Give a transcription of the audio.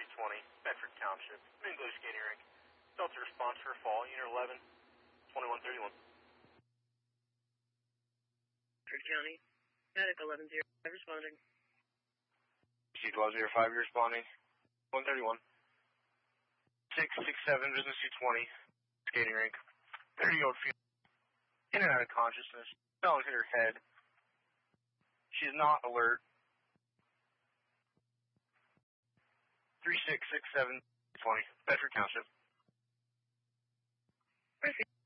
C20, Bedford Township, English Skating Rink. Delta response for fall, Unit 11, 2131. Bedford County, Medic 110, responding. C1205, you're responding. 131. 667, business C20, skating rink. 30-year-old female, in and out of consciousness, fell and hit her head. She's not alert. 3667 20, Bedford Township.